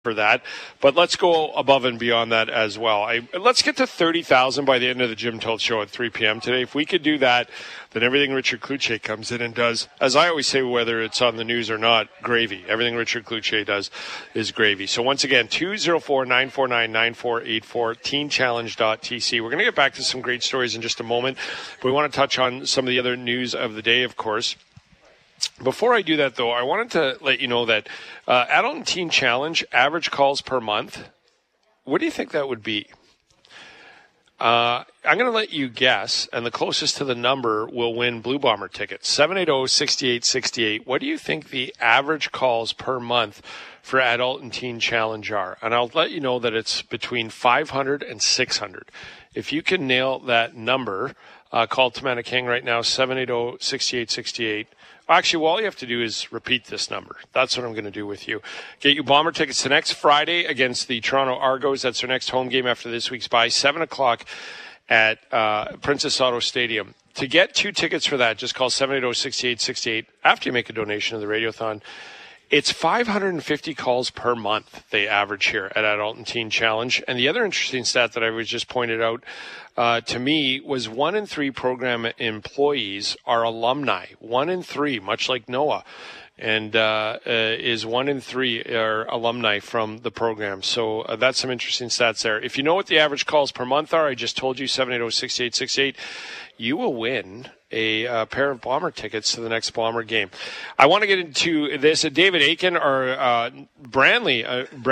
for that, but let's go above and beyond that as well. Let's get to 30,000 by the end of the Jim Toth Show at 3 p.m. today. If we could do that, then everything Richard Cloutier comes in and does, as I always say, whether it's on the news or not, gravy. Everything Richard Cloutier does is gravy. So once again, 204-949-9484, teenchallenge.tc. We're going to get back to some great stories in just a moment, but we want to touch on some of the other news of the day, of course. Before I do that, though, I wanted to let you know that Adult and Teen Challenge, average calls per month, what do you think that would be? I'm going to let you guess, and the closest to the number will win Blue Bomber tickets. 780-6868. What do you think the average calls per month for Adult and Teen Challenge are? And I'll let you know that it's between 500 and 600. If you can nail that number, call Tamana King right now, 780-6868. Actually, all you have to do is repeat this number. That's what I'm going to do with you. Get you Bomber tickets to next Friday against the Toronto Argos. That's their next home game after this week's bye, 7 o'clock at Princess Auto Stadium. To get 2 tickets for that, just call 780-6868 after you make a donation to the Radiothon. It's 550 calls per month they average here at Adult and Teen Challenge. And the other interesting stat that I was just pointed out to me was 1 in 3 program employees are alumni. 1 in 3, much like Noah, and is 1 in 3 are alumni from the program. So that's some interesting stats there. If you know what the average calls per month are, I just told you, 780-6868, you will win a pair of Bomber tickets to the next Bomber game. I want to get into this. David Akin, or newly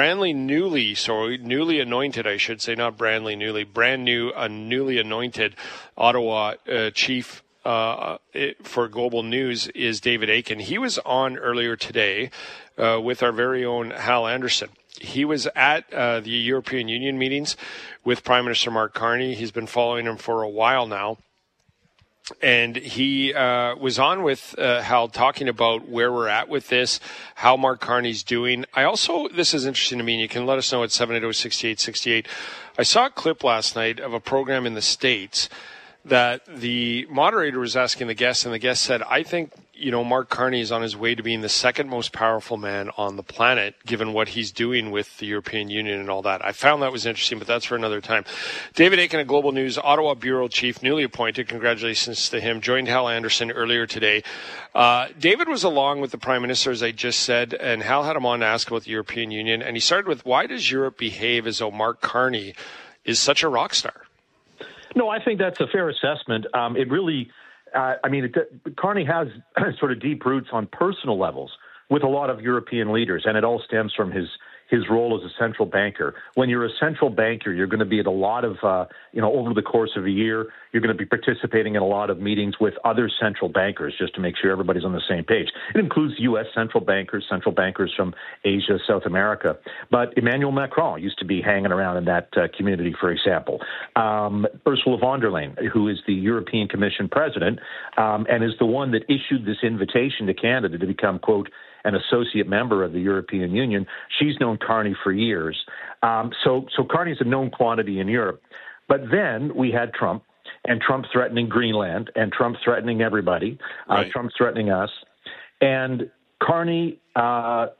anointed, I should say, not Brandley newly, brand new, newly anointed Ottawa chief for Global News is David Akin. He was on earlier today with our very own Hal Anderson. He was at the European Union meetings with Prime Minister Mark Carney. He's been following him for a while now. And he was on with Hal talking about where we're at with this, how Mark Carney's doing. This is interesting to me, and you can let us know at 780-6868. I saw a clip last night of a program in the States that the moderator was asking the guest, and the guest said, I think, Mark Carney is on his way to being the second most powerful man on the planet, given what he's doing with the European Union and all that. I found that was interesting, but that's for another time. David Akin of Global News, Ottawa Bureau Chief, newly appointed. Congratulations to him. Joined Hal Anderson earlier today. David was along with the Prime Minister, as I just said, and Hal had him on to ask about the European Union. And he started with, why does Europe behave as though Mark Carney is such a rock star? No, I think that's a fair assessment. It really... Carney has sort of deep roots on personal levels with a lot of European leaders, and it all stems from his role as a central banker. When you're a central banker, you're going to be at a lot of, over the course of a year, you're going to be participating in a lot of meetings with other central bankers just to make sure everybody's on the same page. It includes U.S. central bankers from Asia, South America. But Emmanuel Macron used to be hanging around in that community, for example. Ursula von der Leyen, who is the European Commission president, and is the one that issued this invitation to Canada to become, quote, an associate member of the European Union. She's known Carney for years. So Carney's a known quantity in Europe. But then we had Trump, and Trump threatening Greenland, and Trump threatening everybody, right. Trump threatening us. And Carney Canada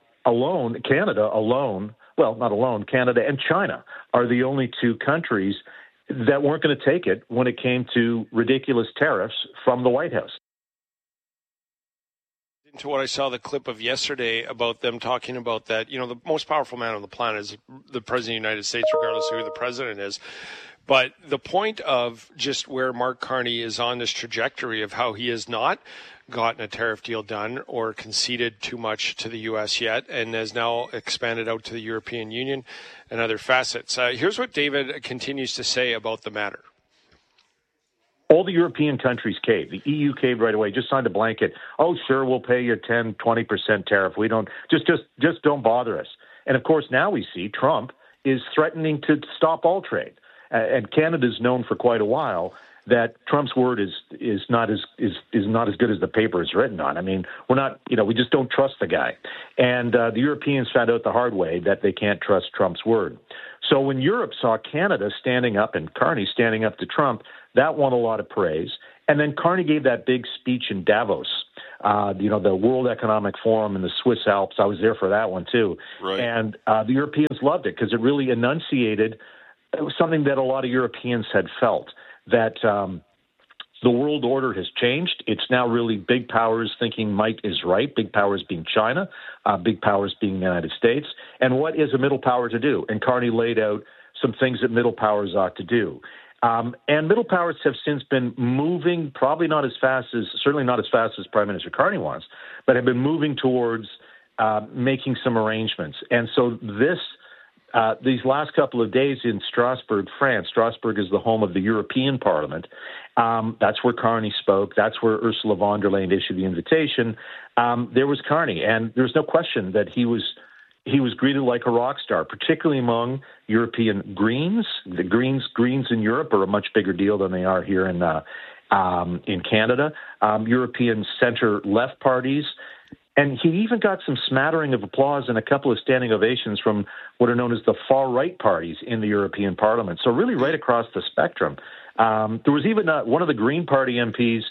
and China are the only 2 countries that weren't going to take it when it came to ridiculous tariffs from the White House. To what I saw the clip of yesterday about them talking about that, the most powerful man on the planet is the President of the United States, regardless of who the president is. But the point of just where Mark Carney is on this trajectory of how he has not gotten a tariff deal done or conceded too much to the U.S. yet, and has now expanded out to the European Union and other facets. Here's what David continues to say about the matter. All the European countries caved. The EU caved right away, just signed a blanket. Oh, sure, we'll pay you 10, 20% tariff. We don't, just don't bother us. And of course, now we see Trump is threatening to stop all trade. And Canada's known for quite a while that Trump's word is not as good as the paper is written on. I mean, we just don't trust the guy. And the Europeans found out the hard way that they can't trust Trump's word. So when Europe saw Canada standing up and Carney standing up to Trump, that won a lot of praise. And then Carney gave that big speech in Davos the World Economic Forum in the Swiss Alps. I was there for that one too. Right. And the Europeans loved it because it really enunciated something that a lot of Europeans had felt, that the world order has changed. It's now really big powers thinking might is right, big powers being China, big powers being the United States. And what is a middle power to do? And Carney laid out some things that middle powers ought to do. And middle powers have since been moving, certainly not as fast as Prime Minister Carney wants, but have been moving towards making some arrangements. And so these last couple of days in Strasbourg, France. Strasbourg is the home of the European Parliament. That's where Carney spoke. That's where Ursula von der Leyen issued the invitation. There was Carney, and there's no question that he was greeted like a rock star, particularly among European Greens. The Greens in Europe are a much bigger deal than they are here in Canada. European center-left parties. And he even got some smattering of applause and a couple of standing ovations from what are known as the far-right parties in the European Parliament. So really right across the spectrum. There was even one of the Green Party MPs,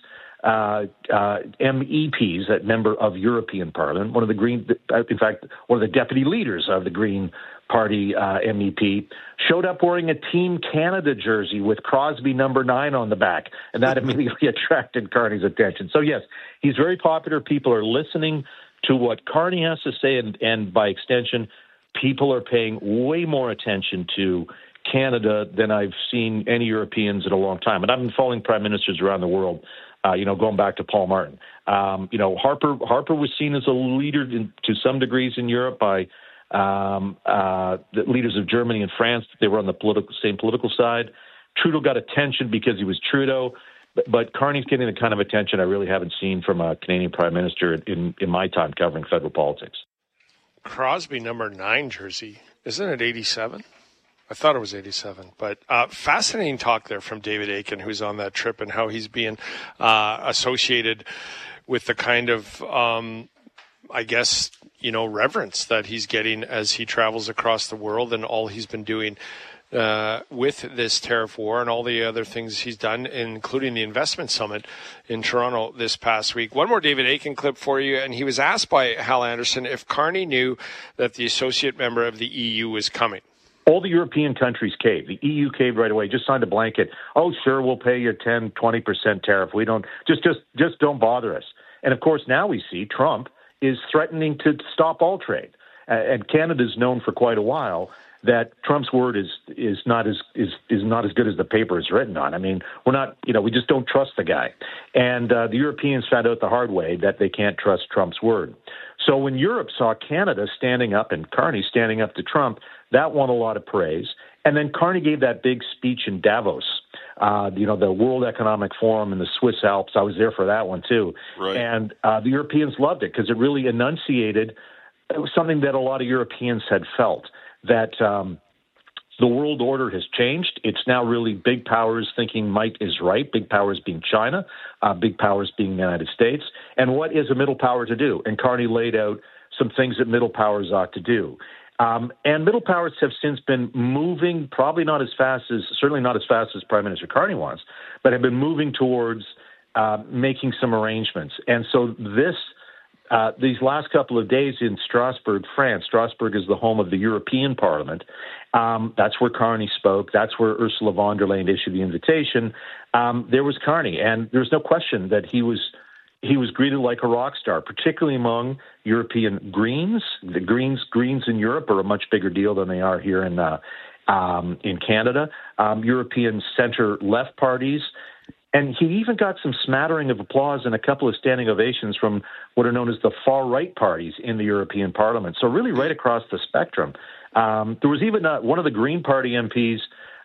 MEPs, that member of European Parliament, one of the deputy leaders of the Green Party MEP, showed up wearing a Team Canada jersey with Crosby number 9 on the back, and that immediately attracted Carney's attention. So yes, he's very popular. People are listening to what Carney has to say, and by extension, people are paying way more attention to Canada than I've seen any Europeans in a long time. And I've been following prime ministers around the world, going back to Paul Martin. Harper was seen as a leader to some degrees in Europe by the leaders of Germany and France. They were on the same political side. Trudeau got attention because he was Trudeau, but Carney's getting the kind of attention I really haven't seen from a Canadian prime minister in my time covering federal politics. Crosby number 9 jersey, isn't it 87? I thought it was 87, but fascinating talk there from David Akin, who's on that trip, and how he's being associated with the kind of, reverence that he's getting as he travels across the world, and all he's been doing with this tariff war and all the other things he's done, including the investment summit in Toronto this past week. One more David Akin clip for you, and he was asked by Hal Anderson if Carney knew that the associate member of the EU was coming. All the European countries caved. The EU caved right away, just signed a blanket. Oh, sure, we'll pay you 10, 20% tariff. We don't, just don't bother us. And of course, now we see Trump is threatening to stop all trade. And Canada's known for quite a while that Trump's word is not as good as the paper is written on. I mean, we just don't trust the guy. And the Europeans found out the hard way that they can't trust Trump's word. So when Europe saw Canada standing up and Carney standing up to Trump, that won a lot of praise. And then Carney gave that big speech in Davos, the World Economic Forum in the Swiss Alps. I was there for that one too. Right. And the Europeans loved it because it really enunciated something that a lot of Europeans had felt, that the world order has changed. It's now really big powers thinking might is right, big powers being China, big powers being the United States. And what is a middle power to do? And Carney laid out some things that middle powers ought to do. And middle powers have since been moving, certainly not as fast as Prime Minister Carney wants, but have been moving towards making some arrangements. And so these last couple of days in Strasbourg, France. Strasbourg is the home of the European Parliament. That's where Carney spoke. That's where Ursula von der Leyen issued the invitation. There was Carney, and there's no question that he was greeted like a rock star, particularly among European Greens. The Greens in Europe are a much bigger deal than they are here in Canada. European center-left parties. And he even got some smattering of applause and a couple of standing ovations from what are known as the far-right parties in the European Parliament. So really right across the spectrum. There was even one of the Green Party MPs,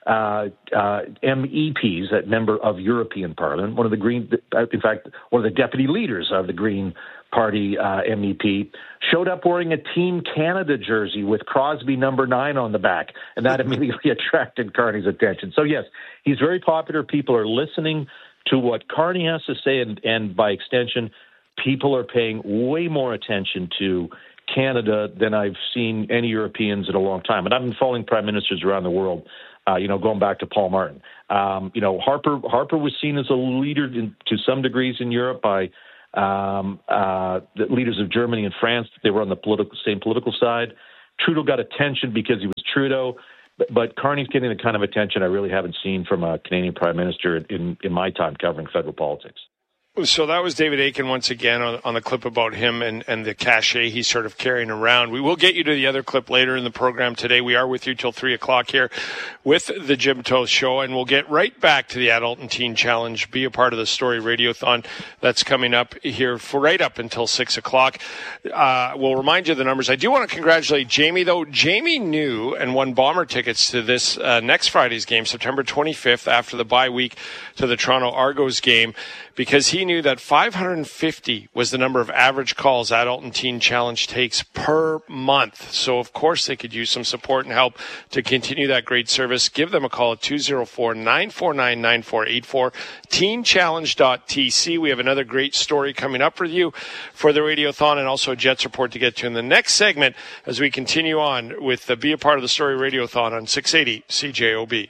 MEPs, that member of European Parliament, one of the deputy leaders of the Green Party MEP, showed up wearing a Team Canada jersey with Crosby number 9 on the back, and that immediately attracted Carney's attention. So yes, he's very popular. People are listening to what Carney has to say, and by extension, people are paying way more attention to Canada than I've seen any Europeans in a long time. And I've been following prime ministers around the world, going back to Paul Martin. Harper was seen as a leader to some degrees in Europe by the leaders of Germany and France. They were on the same political side. Trudeau got attention because he was Trudeau, but Carney's getting the kind of attention I really haven't seen from a Canadian Prime Minister in my time covering federal politics. So that was David Akin once again on the clip about him and the cachet he's sort of carrying around. We will get you to the other clip later in the program today. We are with you till 3 o'clock here with the Jim Toth Show, and we'll get right back to the Adult and Teen Challenge. Be a part of the Story Radiothon that's coming up here for right up until 6 o'clock. We'll remind you of the numbers. I do want to congratulate Jamie, though. Jamie knew and won Bomber tickets to this next Friday's game, September 25th, after the bye week to the Toronto Argos game, because he knew that 550 was the number of average calls Adult and Teen Challenge takes per month. So, of course, they could use some support and help to continue that great service. Give them a call at 204-949-9484, teenchallenge.tc. We have another great story coming up for you for the Radiothon, and also a Jets report to get to in the next segment as we continue on with the Be a Part of the Story Radiothon on 680 CJOB.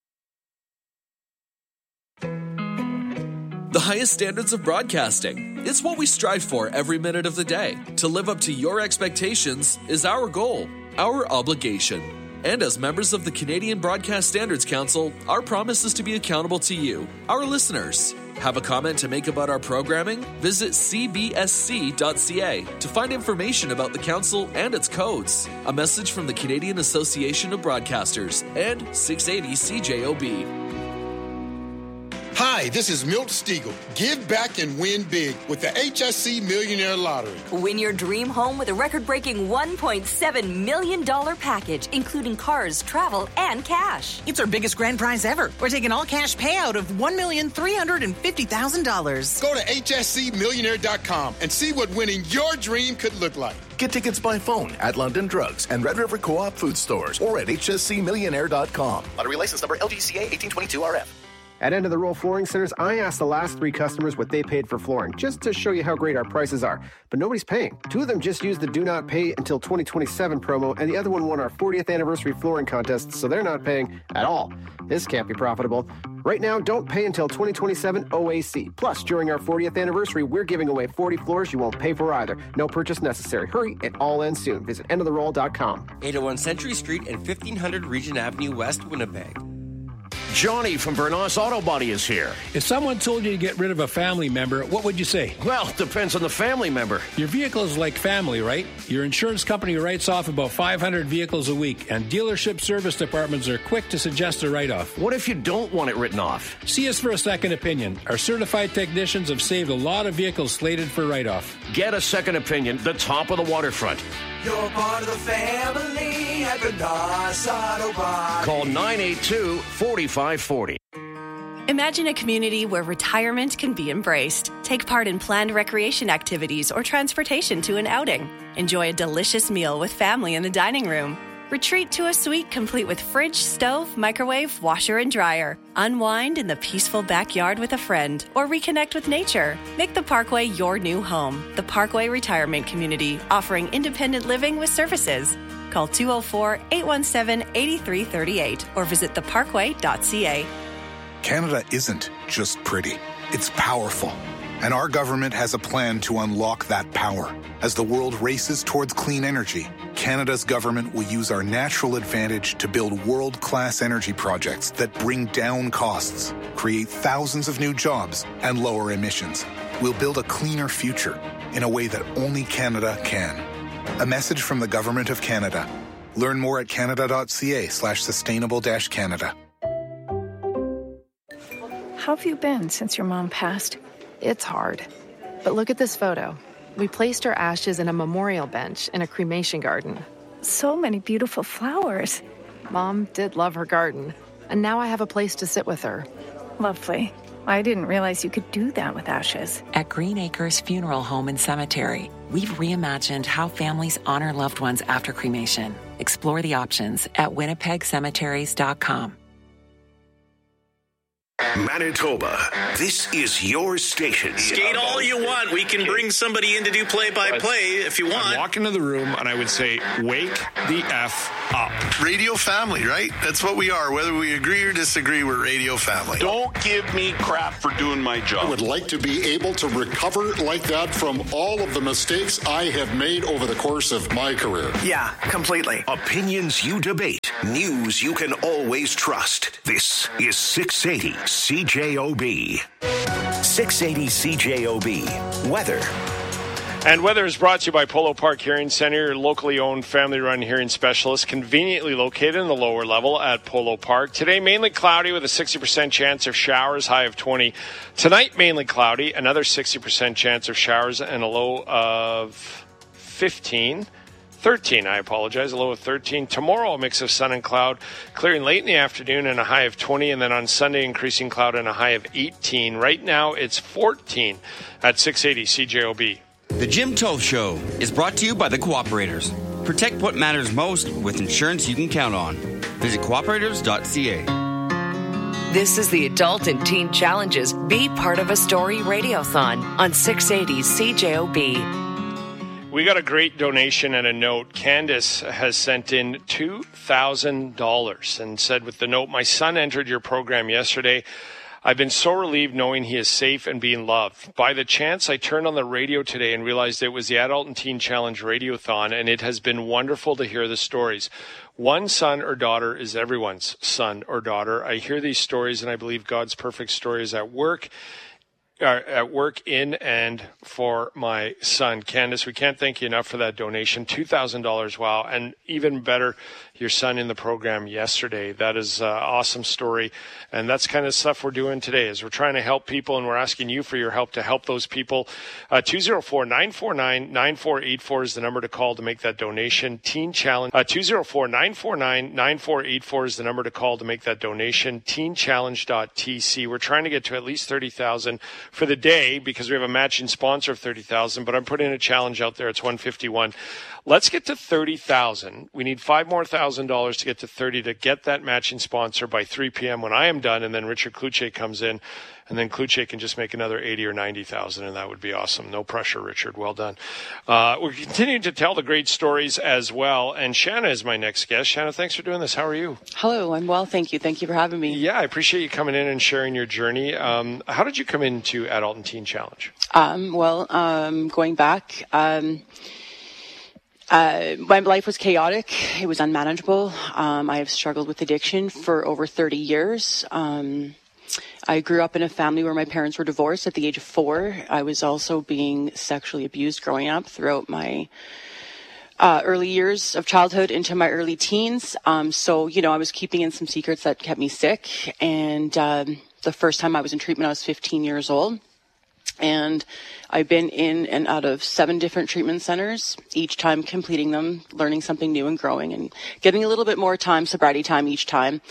The highest standards of broadcasting. It's what we strive for every minute of the day. To live up to your expectations is our goal, our obligation. And as members of the Canadian Broadcast Standards Council, our promise is to be accountable to you, our listeners. Have a comment to make about our programming? Visit cbsc.ca to find information about the council and its codes. A message from the Canadian Association of Broadcasters and 680 CJOB. Hi, this is Milt Stiegel. Give back and win big with the HSC Millionaire Lottery. Win your dream home with a record-breaking $1.7 million package, including cars, travel, and cash. It's our biggest grand prize ever. We're taking all-cash payout of $1,350,000. Go to hscmillionaire.com and see what winning your dream could look like. Get tickets by phone at London Drugs and Red River Co-op food stores or at hscmillionaire.com. Lottery license number LGCA 1822RF. At End of the Roll Flooring Centers, I asked the last 3 customers what they paid for flooring, just to show you how great our prices are. But nobody's paying. 2 of them just used the Do Not Pay Until 2027 promo, and the other one won our 40th anniversary flooring contest, so they're not paying at all. This can't be profitable. Right now, don't pay until 2027 OAC. Plus, during our 40th anniversary, we're giving away 40 floors you won't pay for either. No purchase necessary. Hurry, it all ends soon. Visit endoftheroll.com. 801 Century Street and 1500 Regent Avenue West, Winnipeg. Johnny from Bernos Auto Body is here. If someone told you to get rid of a family member, what would you say? Well, it depends on the family member. Your vehicle is like family, right? Your insurance company writes off about 500 vehicles a week, and dealership service departments are quick to suggest a write-off. What if you don't want it written off? See us for a second opinion. Our certified technicians have saved a lot of vehicles slated for write-off. Get a second opinion, the top of the waterfront. You're part of the family at Bernos Auto Body. Call 982-4540. Imagine a community where retirement can be embraced. Take part in planned recreation activities or transportation to an outing. Enjoy a delicious meal with family in the dining room. Retreat to a suite complete with fridge, stove, microwave, washer, and dryer. Unwind in the peaceful backyard with a friend or reconnect with nature. Make the Parkway your new home. The Parkway Retirement Community, offering independent living with services. Call 204-817-8338 or visit theparkway.ca. Canada isn't just pretty. It's powerful. And our government has a plan to unlock that power. As the world races towards clean energy, Canada's government will use our natural advantage to build world-class energy projects that bring down costs, create thousands of new jobs, and lower emissions. We'll build a cleaner future in a way that only Canada can. A message from the Government of Canada. Learn more at canada.ca/sustainable-Canada. How have you been since your mom passed? It's hard. But look at this photo. We placed her ashes in a memorial bench in a cremation garden. So many beautiful flowers. Mom did love her garden, and now I have a place to sit with her. Lovely. I didn't realize you could do that with ashes. At Green Acres Funeral Home and Cemetery, we've reimagined how families honor loved ones after cremation. Explore the options at winnipegcemeteries.com. Manitoba, this is your station. Skate all you want. We can bring somebody in to do play-by-play if you want. I'd walk into the room and I would say, wake the F up. Radio family, right? That's what we are. Whether we agree or disagree, we're radio family. Don't give me crap for doing my job. I would like to be able to recover like that from all of the mistakes I have made over the course of my career. Yeah, completely. Opinions you debate. News you can always trust. This is 680 CJOB. 680 CJOB. Weather. And weather is brought to you by Polo Park Hearing Center, your locally owned, family-run hearing specialist, conveniently located in the lower level at Polo Park. Today, mainly cloudy with a 60% chance of showers, high of 20. Tonight, mainly cloudy, another 60% chance of showers, and a low of 13, a low of 13. Tomorrow, a mix of sun and cloud, clearing late in the afternoon and a high of 20. And then on Sunday, increasing cloud and a high of 18. Right now, it's 14 at 680 CJOB. The Jim Toth Show is brought to you by the Cooperators. Protect what matters most with insurance you can count on. Visit cooperators.ca. This is the Adult and Teen Challenges Be Part of a Story Radiothon on 680 CJOB. We got a great donation and a note. Candace has sent in $2,000 and said with the note, my son entered your program yesterday. I've been so relieved knowing he is safe and being loved. By the chance, I turned on the radio today and realized it was the Adult and Teen Challenge Radiothon, and it has been wonderful to hear the stories. One son or daughter is everyone's son or daughter. I hear these stories, and I believe God's perfect story is at work in and for my son. Candace, we can't thank you enough for that donation. $2,000, wow. And even better, your son in the program yesterday. That is an awesome story. And that's kind of stuff we're doing today is we're trying to help people, and we're asking you for your help to help those people. 204-949-9484 is the number to call to make that donation. Teen Challenge. 204-949-9484 is the number to call to make that donation. teenchallenge.tc. We're trying to get to at least 30,000 for the day because we have a matching sponsor of 30,000, but I'm putting a challenge out there. It's 151. Let's get to 30,000. We need $5 more $1,000 to get to 30 to get that matching sponsor by 3 p.m. when I am done, and then Richard Kluche comes in, and then Kluche can just make another 80 or 90,000, and that would be awesome. No pressure, Richard. Well done. We're continuing to tell the great stories as well, and Shanna is my next guest. Shanna, thanks for doing this. How are you? Hello, I'm well, thank you. Thank you for having me. Yeah, I appreciate you coming in and sharing your journey. How did you come into Adult and Teen Challenge? Going back, my life was chaotic. It was unmanageable. I have struggled with addiction for over 30 years. I grew up in a family where my parents were divorced at the age of 4. I was also being sexually abused growing up throughout my early years of childhood into my early teens. I was keeping in some secrets that kept me sick. And the first time I was in treatment, I was 15 years old. And I've been in and out of 7 different treatment centers, each time completing them, learning something new and growing and getting a little bit more time, sobriety time each time.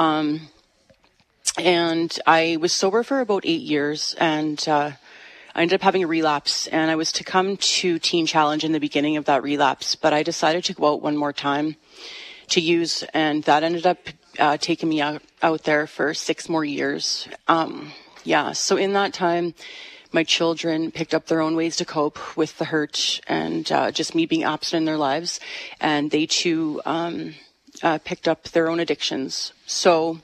And I was sober for about 8 years, and I ended up having a relapse, and I was to come to Teen Challenge in the beginning of that relapse, but I decided to go out one more time to use, and that ended up taking me out there for 6 more years. So in that time, my children picked up their own ways to cope with the hurt and just me being absent in their lives. And they too picked up their own addictions. So,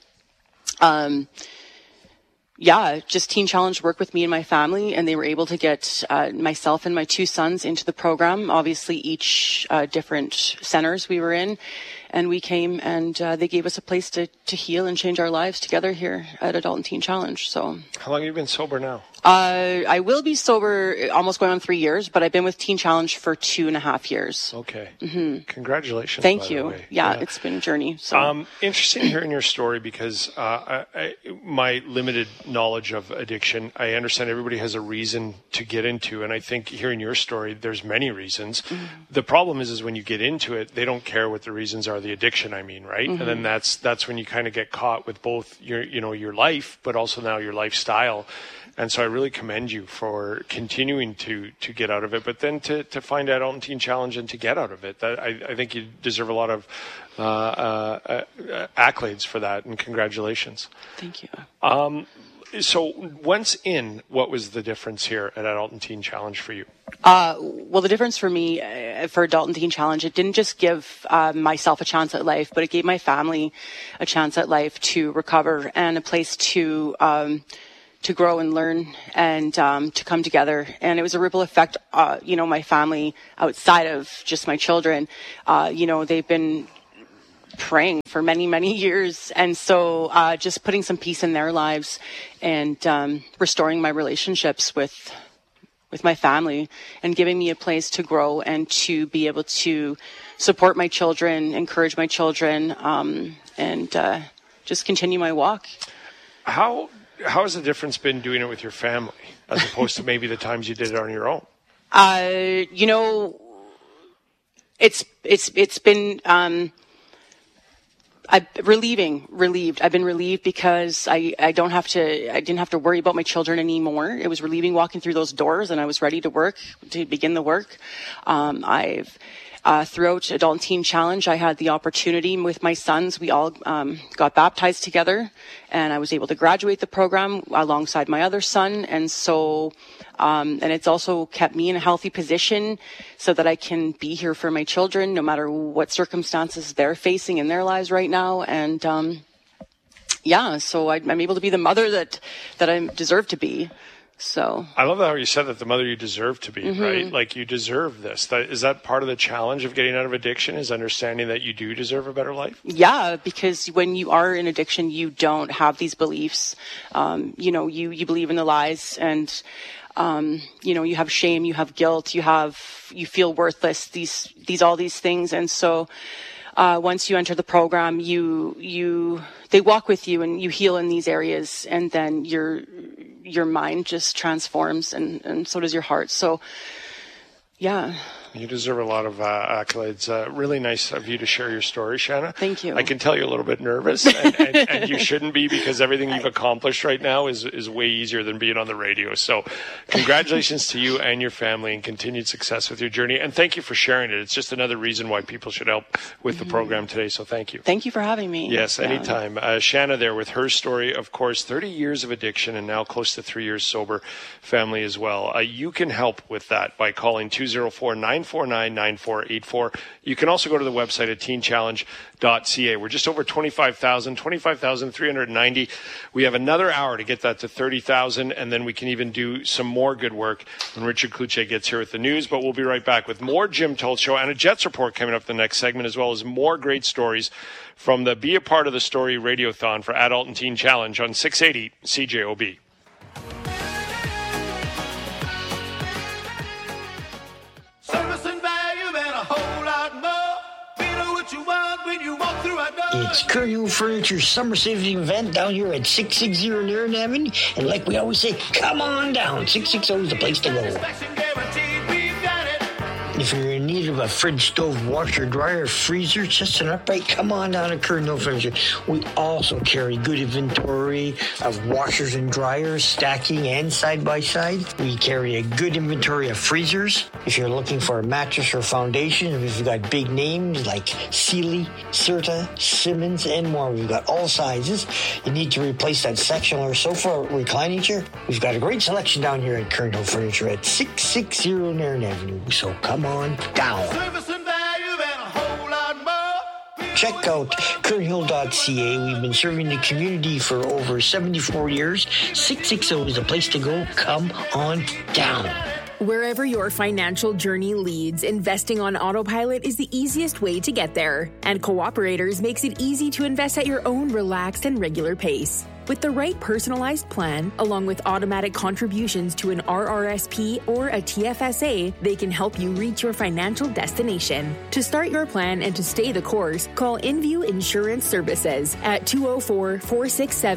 just Teen Challenge worked with me and my family, and they were able to get myself and my 2 sons into the program, obviously each different centers we were in. And we came and they gave us a place to heal and change our lives together here at Adult and Teen Challenge. So, how long have you been sober now? I will be sober almost going on 3 years, but I've been with Teen Challenge for 2.5 years. Okay. Mm-hmm. Congratulations. Thank you. Yeah, it's been a journey. So. Interesting hearing your story because my limited knowledge of addiction, I understand everybody has a reason to get into, and I think hearing your story, there's many reasons. Mm-hmm. The problem is when you get into it, they don't care what the reasons are. the addiction, I mean, right? And then that's when you kind of get caught with both your life, but also now your lifestyle. And so I really commend you for continuing to get out of it, but then to find out Adult and Teen Challenge and to get out of it. I think you deserve a lot of accolades for that, and congratulations. Thank you. So once in, what was the difference here at Adult and Teen Challenge for you? Well, the difference for me for Adult and Teen Challenge, it didn't just give myself a chance at life, but it gave my family a chance at life to recover and a place to grow and learn and to come together. And it was a ripple effect. My family outside of just my children, they've been praying for many, many years. And so just putting some peace in their lives and restoring my relationships with my family and giving me a place to grow and to be able to support my children, encourage my children, and just continue my walk. How has the difference been doing it with your family as opposed to maybe the times you did it on your own? It's been relieved. I've been relieved because I didn't have to worry about my children anymore. It was relieving walking through those doors, and I was ready to begin the work. Throughout Adult and Teen Challenge, I had the opportunity with my sons. We all got baptized together, and I was able to graduate the program alongside my other son. And so, and it's also kept me in a healthy position so that I can be here for my children, no matter what circumstances they're facing in their lives right now. And so I'm able to be the mother that I deserve to be. So I love how you said that, the mother you deserve to be, right? Like, you deserve this. Is that part of the challenge of getting out of addiction, is understanding that you do deserve a better life? Yeah, because when you are in addiction, you don't have these beliefs. You believe in the lies, and you have shame, you have guilt, you feel worthless, all these things. And so once you enter the program, they walk with you and you heal in these areas, and then your mind just transforms, and so does your heart. So, yeah. You deserve a lot of accolades. Really nice of you to share your story, Shanna. Thank you. I can tell you're a little bit nervous, and you shouldn't be, because everything you've accomplished right now is way easier than being on the radio. So congratulations to you and your family, and continued success with your journey. And thank you for sharing it. It's just another reason why people should help with the program today. So thank you. Thank you for having me. Yes, anytime. Shanna there with her story, of course, 30 years of addiction and now close to 3 years sober, family as well. You can help with that by calling 204-949-9484. You can also go to the website at teenchallenge.ca. We're just over 25,390. We have another hour to get that to 30,000, and then we can even do some more good work when Richard Cloutier gets here with the news. But we'll be right back with more Jim Tolt Show and a Jets report coming up the next segment, as well as more great stories from the Be a Part of the Story Radiothon for Adult and Teen Challenge on 680 CJOB. It's Colonial Furniture's summer saving event down here at 660 Nairn Avenue. And like we always say, come on down. 660 is the place to go. If you're in need of a fridge, stove, washer, dryer, freezer, just an upright, come on down to Colonial Furniture. We also carry good inventory of washers and dryers, stacking and side-by-side. We carry a good inventory of freezers. If you're looking for a mattress or foundation, we've got big names like Sealy, Serta, Simmons, and more. We've got all sizes. You need to replace that sectional or sofa or reclining chair. We've got a great selection down here at Colonial Furniture at 660 Nairn Avenue. So come on down. Check out kernhill.ca. We've been serving the community for over 74 years. 660 is the place to go. Come on down. Wherever your financial journey leads, investing on autopilot is the easiest way to get there. And Cooperators makes it easy to invest at your own relaxed and regular pace. With the right personalized plan, along with automatic contributions to an RRSP or a TFSA, they can help you reach your financial destination. To start your plan and to stay the course, call InView Insurance Services at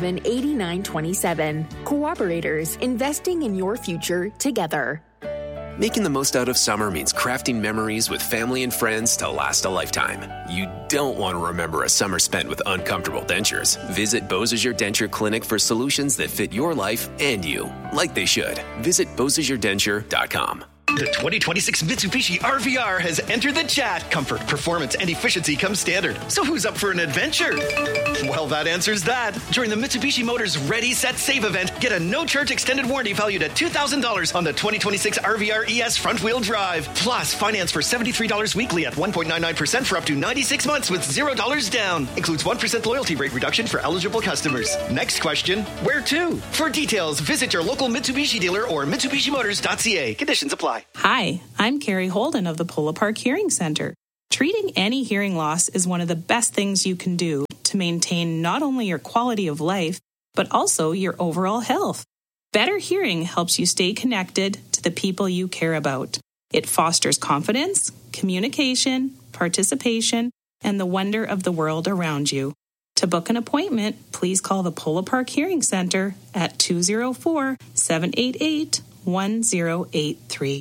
204-467-8927. Cooperators, investing in your future together. Making the most out of summer means crafting memories with family and friends to last a lifetime. You don't want to remember a summer spent with uncomfortable dentures. Visit Beausejour Denture Clinic for solutions that fit your life and you, like they should. Visit BeausejourDenture.com. The 2026 Mitsubishi RVR has entered the chat. Comfort, performance, and efficiency come standard. So who's up for an adventure? Well, that answers that. During the Mitsubishi Motors Ready, Set, Save event, get a no-charge extended warranty valued at $2,000 on the 2026 RVR ES front-wheel drive. Plus, finance for $73 weekly at 1.99% for up to 96 months with $0 down. Includes 1% loyalty rate reduction for eligible customers. Next question, where to? For details, visit your local Mitsubishi dealer or MitsubishiMotors.ca. Conditions apply. Hi, I'm Carrie Holden of the Polo Park Hearing Center. Treating any hearing loss is one of the best things you can do to maintain not only your quality of life, but also your overall health. Better hearing helps you stay connected to the people you care about. It fosters confidence, communication, participation, and the wonder of the world around you. To book an appointment, please call the Polo Park Hearing Center at 204-788-1083.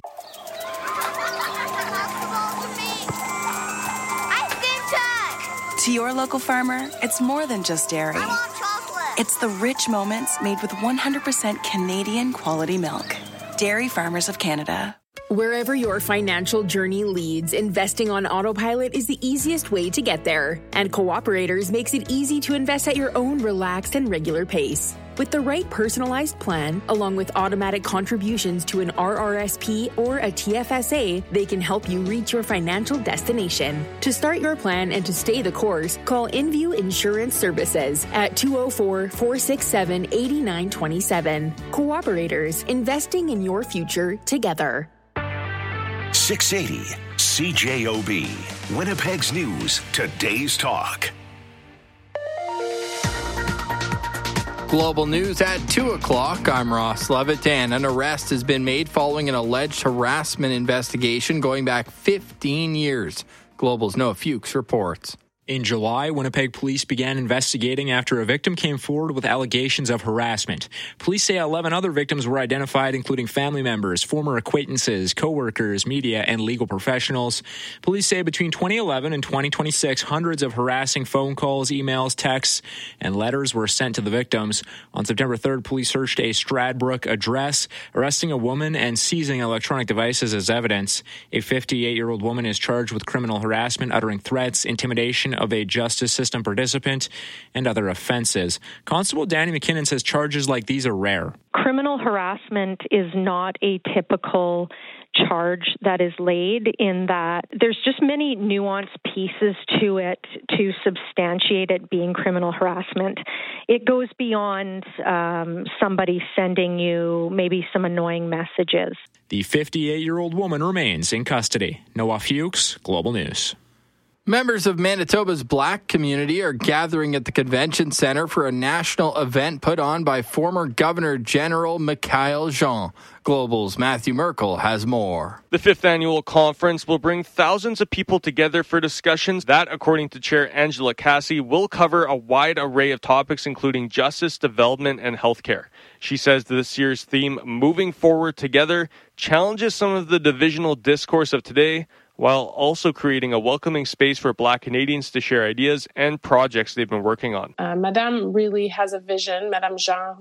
To your local farmer, it's more than just dairy. I want chocolate. It's the rich moments made with 100% Canadian quality milk. Dairy Farmers of Canada. Wherever your financial journey leads, investing on autopilot is the easiest way to get there. And Cooperators makes it easy to invest at your own relaxed and regular pace. With the right personalized plan, along with automatic contributions to an RRSP or a TFSA, they can help you reach your financial destination. To start your plan and to stay the course, call InView Insurance Services at 204-467-8927. Cooperators, investing in your future together. 680 CJOB, Winnipeg's News, Today's Talk. Global News at 2 o'clock. I'm Ross Levitan. An arrest has been made following an alleged harassment investigation going back 15 years. Global's Noah Fuchs reports. In July, Winnipeg police began investigating after a victim came forward with allegations of harassment. Police say 11 other victims were identified, including family members, former acquaintances, co-workers, media, and legal professionals. Police say between 2011 and 2026, hundreds of harassing phone calls, emails, texts, and letters were sent to the victims. On September 3rd, police searched a Stradbrook address, arresting a woman and seizing electronic devices as evidence. A 58-year-old woman is charged with criminal harassment, uttering threats, intimidation of a justice system participant, and other offenses. Constable Danny McKinnon says charges like these are rare. Criminal harassment is not a typical charge that is laid, in that there's just many nuanced pieces to it to substantiate it being criminal harassment. It goes beyond somebody sending you maybe some annoying messages. The 58-year-old woman remains in custody. Noah Fuchs, Global News. Members of Manitoba's Black community are gathering at the Convention Centre for a national event put on by former Governor General Michaël Jean. Global's Matthew Merkel has more. The 5th annual conference will bring thousands of people together for discussions that, according to Chair Angela Cassie, will cover a wide array of topics including justice, development, and healthcare. She says this year's theme, Moving Forward Together, challenges some of the divisional discourse of today, while also creating a welcoming space for Black Canadians to share ideas and projects they've been working on. Madame really has a vision. Madame Jean,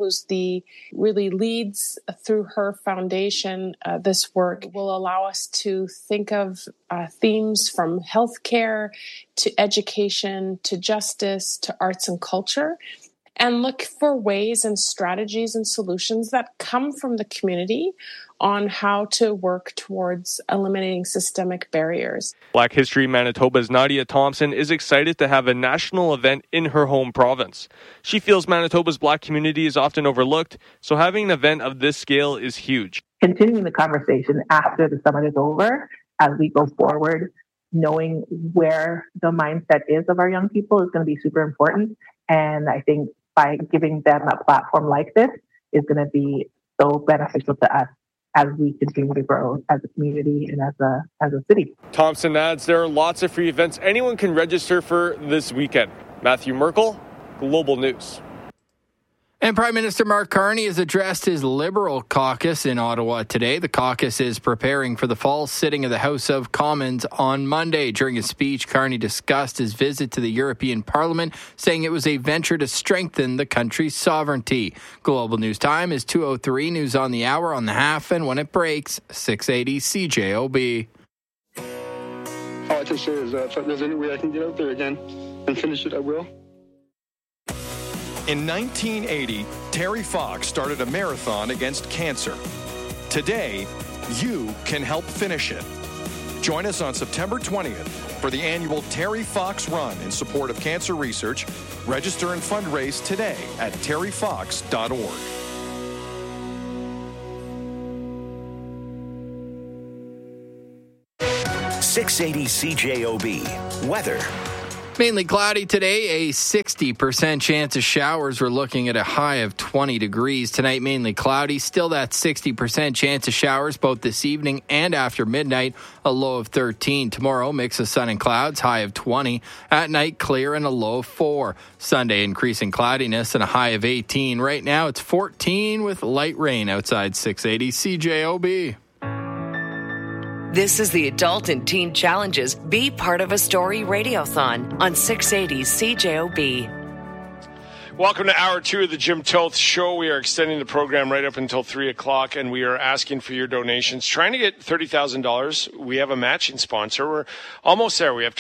really leads through her foundation this work, will allow us to think of themes from healthcare to education to justice to arts and culture, and look for ways and strategies and solutions that come from the community on how to work towards eliminating systemic barriers. Black History Manitoba's Nadia Thompson is excited to have a national event in her home province. She feels Manitoba's Black community is often overlooked, so having an event of this scale is huge. Continuing the conversation after the summit is over, as we go forward, knowing where the mindset is of our young people is going to be super important. And I think by giving them a platform like this is going to be so beneficial to us as we continue to grow as a community and as a city. Thompson adds there are lots of free events anyone can register for this weekend. Matthew Merkel, Global News. And Prime Minister Mark Carney has addressed his Liberal caucus in Ottawa today. The caucus is preparing for the fall sitting of the House of Commons on Monday. During his speech, Carney discussed his visit to the European Parliament, saying it was a venture to strengthen the country's sovereignty. Global News Time is 2:03. News on the hour, on the half, and when it breaks, 680 CJOB. All I can say is that if there's any way I can get out there again and finish it, I will. In 1980, Terry Fox started a marathon against cancer. Today, you can help finish it. Join us on September 20th for the annual Terry Fox Run in support of cancer research. Register and fundraise today at terryfox.org. .680 CJOB. Weather. Mainly cloudy today, a 60% chance of showers. We're looking at a high of 20 degrees. Tonight, mainly cloudy. Still that 60% chance of showers both this evening and after midnight, a low of 13. Tomorrow, mix of sun and clouds, high of 20. At night, clear and a low of 4. Sunday, increasing cloudiness and a high of 18. Right now, it's 14 with light rain outside 680 CJOB. This is the Adult and Teen Challenges Be Part of a Story Radiothon on 680 CJOB. Welcome to Hour 2 of the Jim Toth Show. We are extending the program right up until 3 o'clock, and we are asking for your donations. Trying to get $30,000. We have a matching sponsor. We're almost there. We have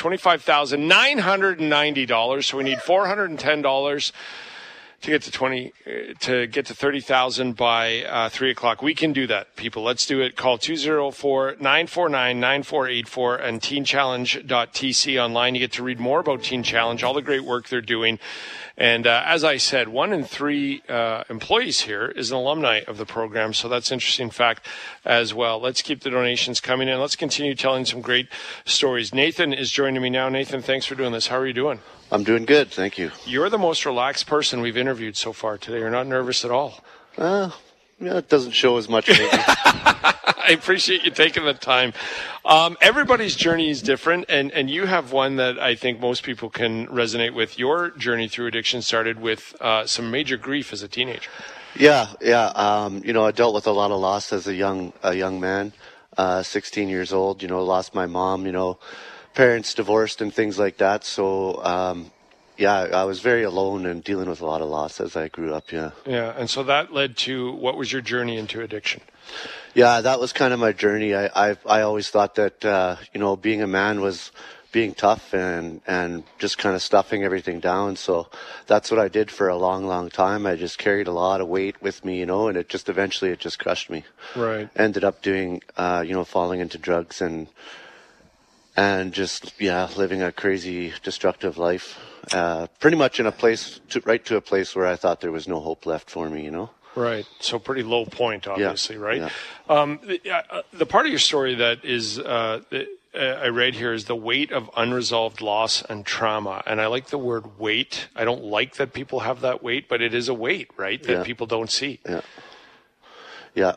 $25,990, so we need $410 to get to 30,000 by 3 o'clock. We can do that, people. Let's do it. Call 204-949-9484 and teenchallenge.tc online. You get to read more about Teen Challenge, all the great work they're doing. And as I said, 1 in 3 employees here is an alumni of the program, so that's an interesting fact as well. Let's keep the donations coming in. Let's continue telling some great stories. Nathan is joining me now. Nathan, thanks for doing this. How are you doing? I'm doing good, thank you. You're the most relaxed person we've interviewed so far today. You're not nervous at all. Yeah, it doesn't show as much, maybe. I appreciate you taking the time. Everybody's journey is different, and you have one that I think most people can resonate with. Your journey through addiction started with some major grief as a teenager. Yeah. I dealt with a lot of loss as a young man, 16 years old. Lost my mom. Parents divorced and things like that. So, I was very alone and dealing with a lot of loss as I grew up. Yeah. Yeah, and so that led to, what was your journey into addiction? Yeah, that was kind of my journey. I always thought that being a man was being tough and just kind of stuffing everything down. So that's what I did for a long, long time. I just carried a lot of weight with me, and it just eventually crushed me. Right. Ended up doing, falling into drugs and just living a crazy, destructive life. Pretty much in a place to a place where I thought there was no hope left for me. Right. So pretty low point, obviously, right? Yeah. The part of your story that is I read here is the weight of unresolved loss and trauma. And I like the word weight. I don't like that people have that weight, but it is a weight, right, that people don't see. Yeah.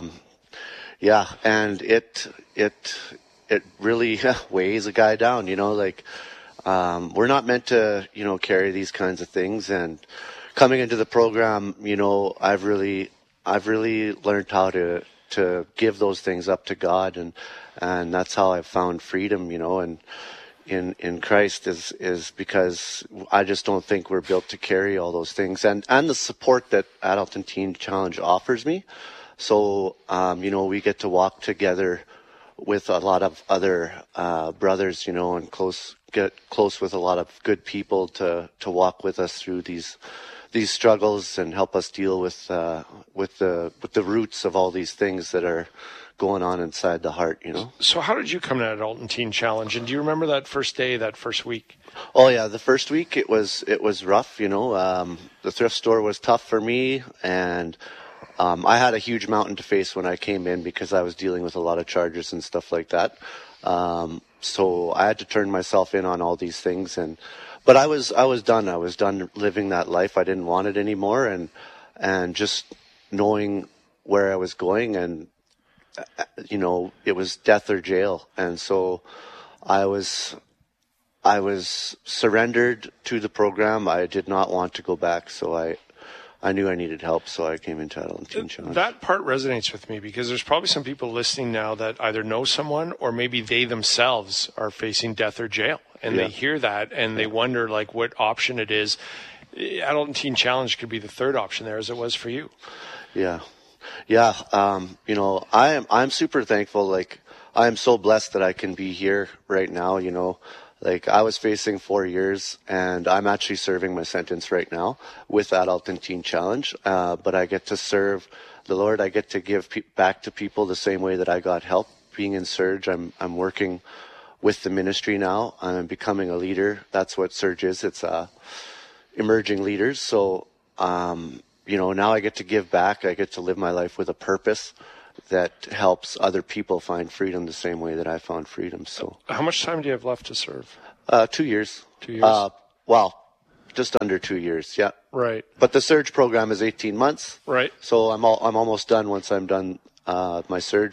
And it really weighs a guy down, we're not meant to, carry these kinds of things. And coming into the program, I've really learned how to give those things up to God, and that's how I've found freedom, and in Christ is because I just don't think we're built to carry all those things, and the support that Adult and Teen Challenge offers me. So, we get to walk together with a lot of other brothers, and get close with a lot of good people to walk with us through these struggles and help us deal with the roots of all these things that are going on inside the heart. So how did you come to Adult and Teen Challenge? And do you remember that first day, that first week? Oh yeah, the first week it was rough. The thrift store was tough for me, and I had a huge mountain to face when I came in because I was dealing with a lot of charges and stuff like that. So I had to turn myself in on all these things, but I was done. I was done living that life. I didn't want it anymore, and just knowing where I was going, and it was death or jail. And so I was surrendered to the program. I did not want to go back, so I knew I needed help, so I came into Adult and Teen Challenge. That part resonates with me because there's probably some people listening now that either know someone or maybe they themselves are facing death or jail. And they hear that and they wonder like what option it is. Adult and Teen Challenge could be the third option there, as it was for you. Yeah. You know, I'm super thankful. Like, I am so blessed that I can be here right now, you know. Like, I was facing 4 years, and I'm actually serving my sentence right now with Adult and Teen Challenge. But I get to serve the Lord. I get to give back to people the same way that I got help being in Surge. I'm working with the ministry now. I'm becoming a leader. That's what Surge is. It's emerging leaders. So, you know, now I get to give back. I get to live my life with a purpose that helps other people find freedom the same way that I found freedom. So, how much time do you have left to serve? 2 years. 2 years. Well, just under 2 years. Yeah. Right. But the Surge program is 18 months. Right. So I'm almost done. Once I'm done my Surge,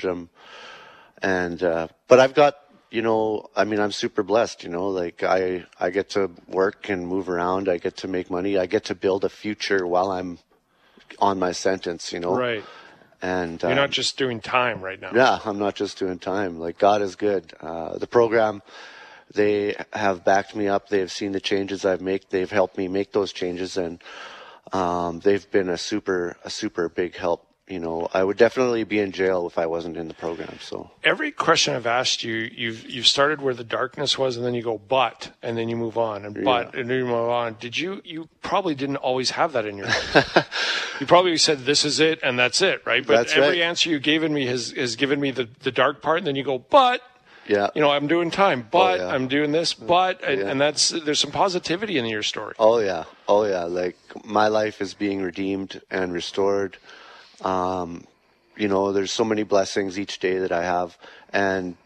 but I've got, you know, I mean, I'm super blessed, you know, like I get to work and move around. I get to make money. I get to build a future while I'm on my sentence, you know. Right. And you're not just doing time right now. Yeah, I'm not just doing time. Like, God is good. The program, they have backed me up. They've seen the changes I've made. They've helped me make those changes, and they've been a super big help. You know, I would definitely be in jail if I wasn't in the program. So every question I've asked you, you've started where the darkness was, and then you go but, and then you move on, and but, and then you move on. Did you probably didn't always have that in your life? You probably said this is it and that's it, right? But that's every right. answer you've given me has given me the dark part, and then you go but. Yeah. You know, I'm doing time, but I'm doing this, but, and there's some positivity in your story. Oh yeah. Like, my life is being redeemed and restored. You know, there's so many blessings each day that I have, and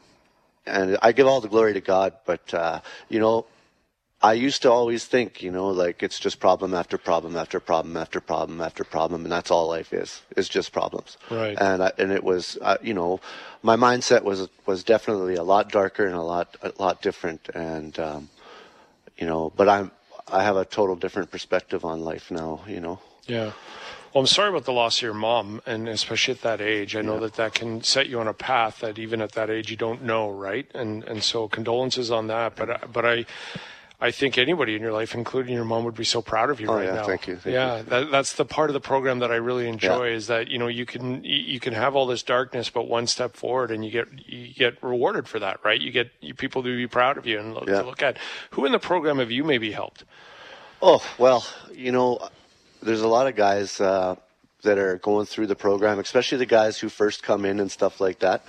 I give all the glory to God. But, you know, I used to always think, you know, like, it's just problem after problem after problem after problem after problem. And that's all life is just problems. Right. And it was, you know, my mindset was definitely a lot darker and a lot different. And, you know, but I have a total different perspective on life now, you know. Yeah. Well, I'm sorry about the loss of your mom, and especially at that age. I know that can set you on a path that even at that age you don't know, right? And so condolences on that. But I think anybody in your life, including your mom, would be so proud of you right now. Thank you. That's the part of the program that I really enjoy is that, you know, you can have all this darkness, but one step forward, and you get rewarded for that, right? You get people to be proud of you and to look at. Who in the program have you maybe helped? Oh, well, you know, there's a lot of guys that are going through the program, especially the guys who first come in and stuff like that.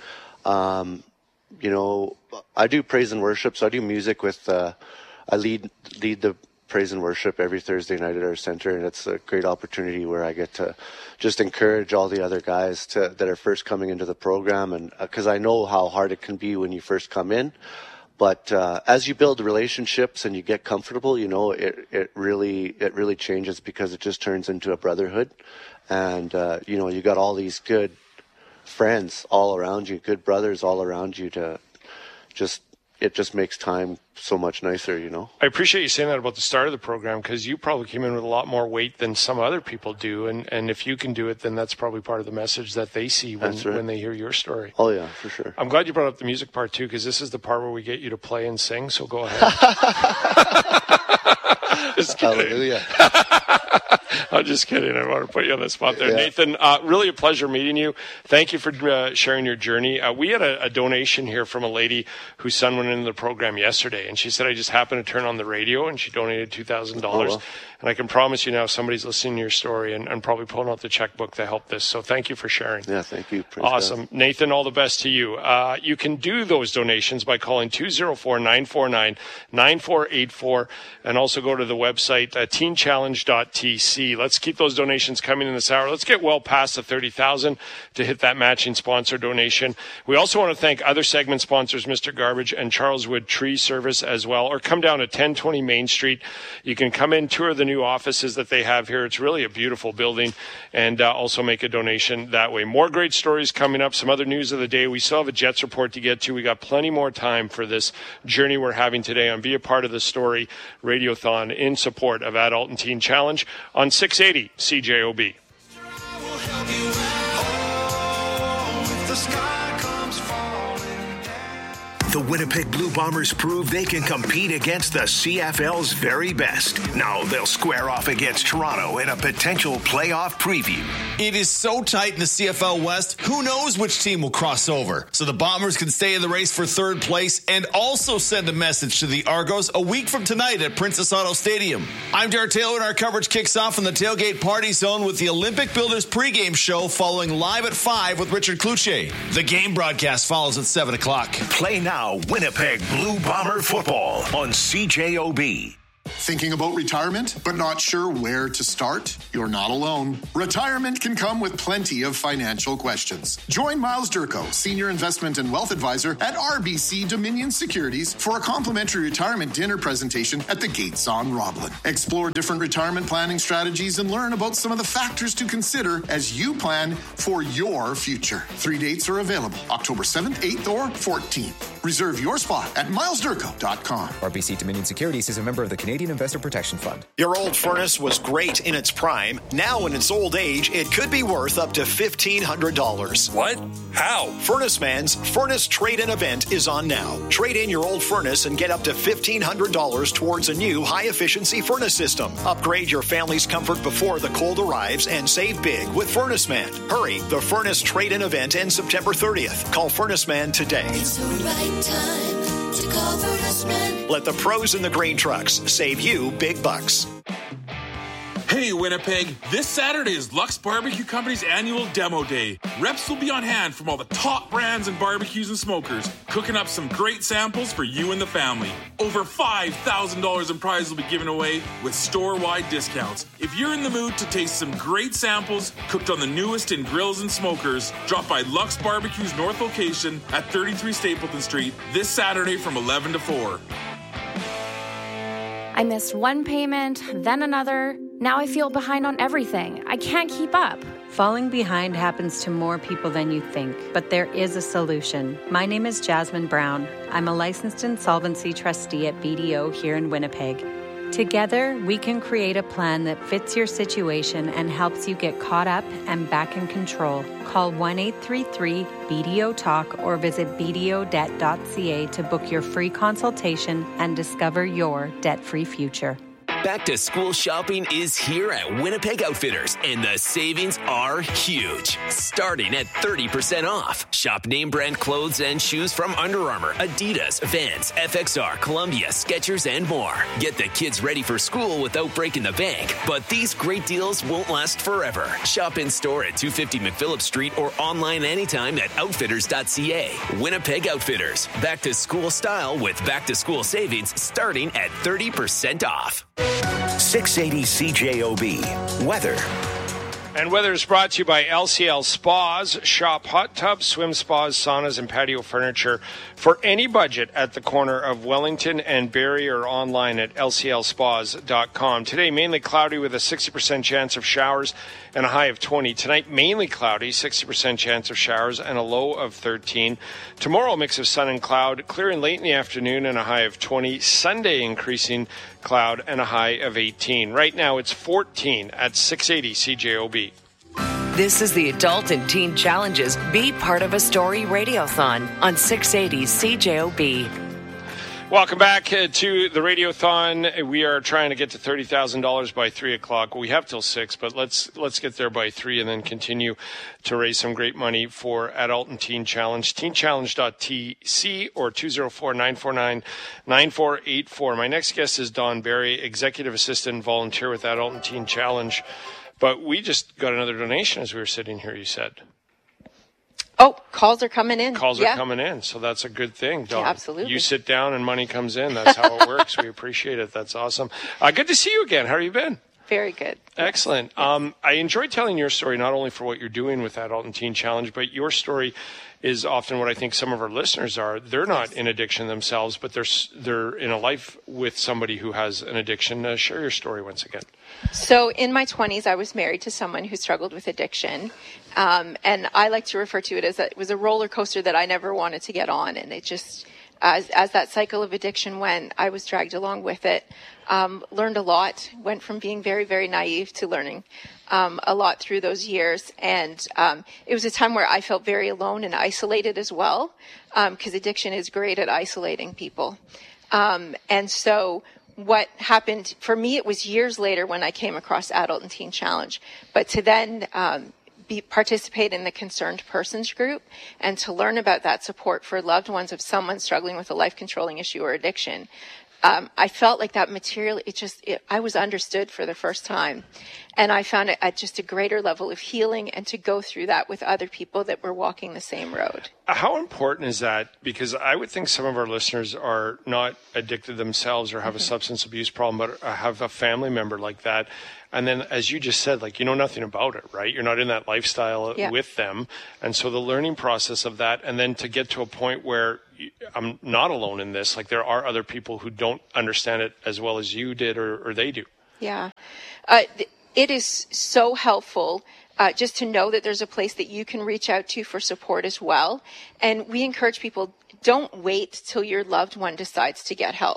You know, I do praise and worship, so I do music with. I lead the praise and worship every Thursday night at our center, and it's a great opportunity where I get to just encourage all the other guys that are first coming into the program, and because I know how hard it can be when you first come in. But as you build relationships and you get comfortable, you know, it really changes, because it just turns into a brotherhood. And, you know, you got all these good friends all around you, good brothers all around you it just makes time so much nicer, you know. I appreciate you saying that about the start of the program, because you probably came in with a lot more weight than some other people do. And if you can do it, then that's probably part of the message that they see when they hear your story. Oh, yeah, for sure. I'm glad you brought up the music part, too, because this is the part where we get you to play and sing. So go ahead. Just kidding. Hallelujah. I'm just kidding. I want to put you on the spot there. Yeah. Nathan, really a pleasure meeting you. Thank you for sharing your journey. We had a donation here from a lady whose son went into the program yesterday, and she said, I just happened to turn on the radio, and she donated $2,000. Oh, well. And I can promise you now somebody's listening to your story and probably pulling out the checkbook to help this. So thank you for sharing. Yeah, thank you. Praise awesome. God. Nathan, all the best to you. You can do those donations by calling 204-949-9484 and also go to the website, teenchallenge.tc. Let's keep those donations coming in this hour. Let's get well past the 30,000 to hit that matching sponsor donation. We also want to thank other segment sponsors, Mr. Garbage and Charleswood Tree Service as well, or come down to 1020 Main Street. You can come in, tour the new offices that they have here. It's really a beautiful building, and also make a donation that way. More great stories coming up, some other news of the day. We still have a Jets report to get to. We got plenty more time for this journey we're having today on Be a Part of the Story Radiothon in support of Adult and Teen Challenge. on 680 CJOB. The Winnipeg Blue Bombers prove they can compete against the CFL's very best. Now they'll square off against Toronto in a potential playoff preview. It is so tight in the CFL West, who knows which team will cross over. So the Bombers can stay in the race for third place and also send a message to the Argos a week from tonight at Princess Auto Stadium. I'm Derek Taylor, and our coverage kicks off in the Tailgate Party Zone with the Olympic Builders pregame show following live at 5 with Richard Cloutier. The game broadcast follows at 7 o'clock. Play now. Winnipeg Blue Bomber football on CJOB. Thinking about retirement, but not sure where to start? You're not alone. Retirement can come with plenty of financial questions. Join Miles Durko, Senior Investment and Wealth Advisor at RBC Dominion Securities for a complimentary retirement dinner presentation at the Gates on Roblin. Explore different retirement planning strategies and learn about some of the factors to consider as you plan for your future. 3 dates are available, October 7th, 8th, or 14th. Reserve your spot at milesdurko.com. RBC Dominion Securities is a member of the Canadian Investor Protection Fund. Your old furnace was great in its prime. Now in its old age, it could be worth up to $1,500. What? How? Furnace Man's Furnace Trade-In event is on now. Trade in your old furnace and get up to $1,500 towards a new high-efficiency furnace system. Upgrade your family's comfort before the cold arrives and save big with Furnace Man. Hurry, the Furnace Trade-In event ends September 30th. Call Furnace Man today. It's the right time to call Furnace Man. Let the pros in the grain trucks save you big bucks. Hey, Winnipeg, this Saturday is Lux Barbecue Company's annual demo day. Reps will be on hand from all the top brands and barbecues and smokers, cooking up some great samples for you and the family. Over $5,000 in prizes will be given away with store-wide discounts. If you're in the mood to taste some great samples cooked on the newest in grills and smokers, drop by Lux Barbecue's north location at 33 Stapleton Street this Saturday from 11 to 4. I missed one payment, then another. Now I feel behind on everything. I can't keep up. Falling behind happens to more people than you think, but there is a solution. My name is Jasmine Brown. I'm a licensed insolvency trustee at BDO here in Winnipeg. Together, we can create a plan that fits your situation and helps you get caught up and back in control. Call 1-833-BDO-TALK or visit bdodebt.ca to book your free consultation and discover your debt-free future. Back to school shopping is here at Winnipeg Outfitters, and the savings are huge. Starting at 30% off. Shop name brand clothes and shoes from Under Armour, Adidas, Vans, FXR, Columbia, Skechers, and more. Get the kids ready for school without breaking the bank. But these great deals won't last forever. Shop in store at 250 McPhillip Street or online anytime at outfitters.ca. Winnipeg Outfitters. Back to school style with back to school savings starting at 30% off. 680 CJOB. Weather. And weather is brought to you by LCL Spas. Shop hot tubs, swim spas, saunas, and patio furniture for any budget at the corner of Wellington and Barrie or online at lclspas.com. Today, mainly cloudy with a 60% chance of showers and a high of 20. Tonight, mainly cloudy, 60% chance of showers and a low of 13. Tomorrow, a mix of sun and cloud, clearing late in the afternoon and a high of 20. Sunday, increasing cloud and a high of 18. Right now, it's 14 at 680 CJOB. This is the Adult and Teen Challenges Be Part of a Story Radiothon on 680 CJOB. Welcome back to the Radiothon. We are trying to get to $30,000 by 3 o'clock. We have till 6, but let's get there by 3 and then continue to raise some great money for Adult and Teen Challenge. TeenChallenge.tc or 204-949-9484. My next guest is Dawn Barry, Executive Assistant and Volunteer with Adult and Teen Challenge. But we just got another donation as we were sitting here, you said. Oh, calls are coming in. Calls are coming in, so that's a good thing, Dawn. Yeah, absolutely. You sit down and money comes in. That's how it works. We appreciate it. That's awesome. Good to see you again. How have you been? Very good. Excellent. I enjoy telling your story, not only for what you're doing with Adult and Teen Challenge, but your story is often what I think some of our listeners are. They're not in addiction themselves, but they're in a life with somebody who has an addiction. Share your story once again. So in my 20s, I was married to someone who struggled with addiction. And I like to refer to it as it was a roller coaster that I never wanted to get on. And it just, as that cycle of addiction went, I was dragged along with it. Learned a lot, went from being very, very naive to learning a lot through those years. And it was a time where I felt very alone and isolated as well, because addiction is great at isolating people. And so what happened for me, it was years later when I came across Adult and Teen Challenge, but to then participate in the Concerned Persons group and to learn about that support for loved ones of someone struggling with a life-controlling issue or addiction. I felt like that material, I was understood for the first time. And I found it at just a greater level of healing and to go through that with other people that were walking the same road. How important is that? Because I would think some of our listeners are not addicted themselves or have a substance abuse problem, but have a family member like that. And then, as you just said, like, you know nothing about it, right? You're not in that lifestyle with them. And so the learning process of that, and then to get to a point where I'm not alone in this, like there are other people who don't understand it as well as you did or they do. Yeah. It is so helpful just to know that there's a place that you can reach out to for support as well. And we encourage people, don't wait till your loved one decides to get help.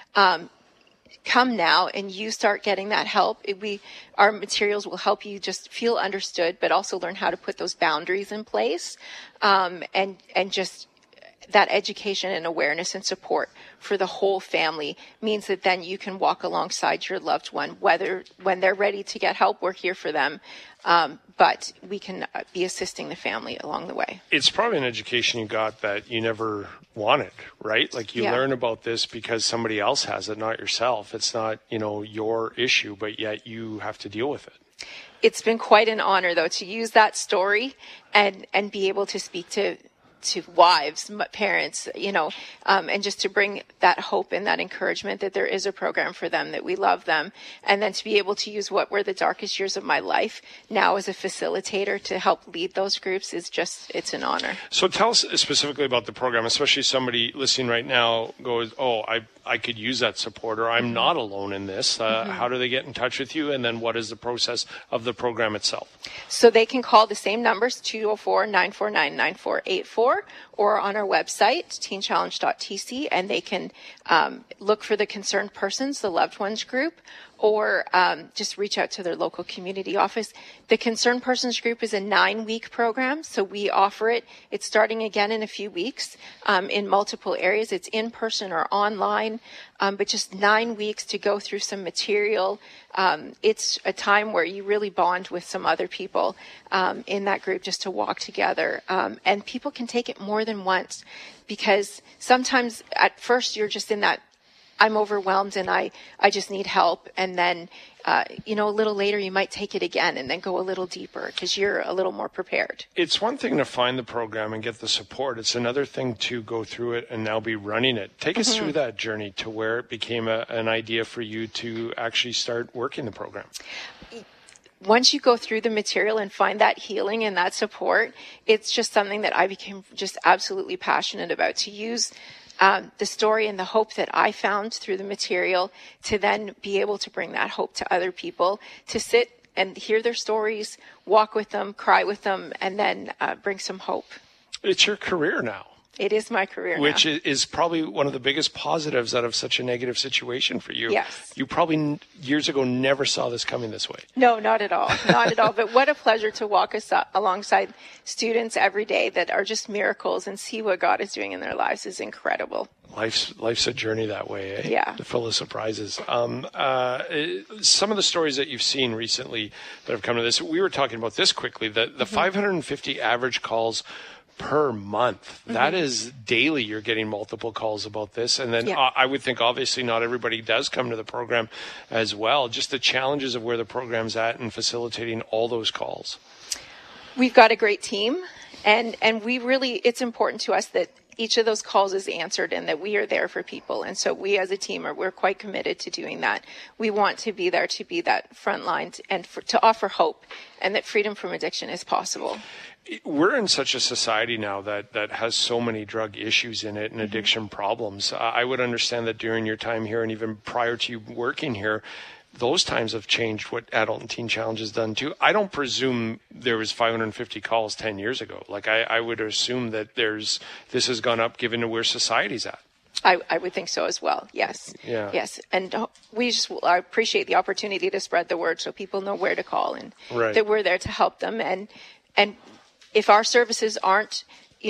Come now and you start getting that help. Our materials will help you just feel understood, but also learn how to put those boundaries in place, and just that education and awareness and support for the whole family means that then you can walk alongside your loved one, whether when they're ready to get help, we're here for them. But we can be assisting the family along the way. It's probably an education you got that you never wanted, right? Like you learn about this because somebody else has it, not yourself. It's not, your issue, but yet you have to deal with it. It's been quite an honor, though, to use that story and be able to speak to wives, parents, and just to bring that hope and that encouragement that there is a program for them, that we love them. And then to be able to use what were the darkest years of my life now as a facilitator to help lead those groups it's an honor. So tell us specifically about the program, especially somebody listening right now goes, oh, I could use that support, or I'm not alone in this. How do they get in touch with you? And then what is the process of the program itself? So they can call the same numbers, 204-949-9484, or on our website, teenchallenge.tc, and they can look for the Concerned Persons, the Loved Ones group, or just reach out to their local community office. The Concerned Persons group is a 9-week program, so we offer it. It's starting again in a few weeks in multiple areas. It's in person or online, but just 9 weeks to go through some material. It's a time where you really bond with some other people in that group just to walk together. And people can take it more than once, because sometimes at first you're just in that, I'm overwhelmed and I just need help. And then, a little later you might take it again and then go a little deeper because you're a little more prepared. It's one thing to find the program and get the support. It's another thing to go through it and now be running it. Take us through that journey to where it became an idea for you to actually start working the program. Once you go through the material and find that healing and that support, it's just something that I became just absolutely passionate about, to use the story and the hope that I found through the material to then be able to bring that hope to other people, to sit and hear their stories, walk with them, cry with them, and then bring some hope. It's your career now. It is my career now. Which is probably one of the biggest positives out of such a negative situation for you. Yes. You probably years ago never saw this coming this way. No, not at all. Not at all. But what a pleasure to walk alongside students every day that are just miracles and see what God is doing in their lives is incredible. Life's a journey that way, eh? Yeah. Full of surprises. Some of the stories that you've seen recently that have come to this, we were talking about this quickly, the 550 average calls per month. That is daily. You're getting multiple calls about this. And then I would think obviously not everybody does come to the program as well. Just the challenges of where the program's at and facilitating all those calls. We've got a great team, and it's important to us that each of those calls is answered and that we are there for people. And so we as a team we're quite committed to doing that. We want to be there to be that front line and to offer hope, and that freedom from addiction is possible. We're in such a society now that has so many drug issues in it and addiction problems. I would understand that during your time here and even prior to you working here, those times have changed what Adult and Teen Challenge has done too. I don't presume there was 550 calls 10 years ago. Like I would assume that this has gone up given to where society's at. I would think so as well. Yes. Yeah. Yes. And I appreciate the opportunity to spread the word so people know where to call and that we're there to help them. And if our services aren't,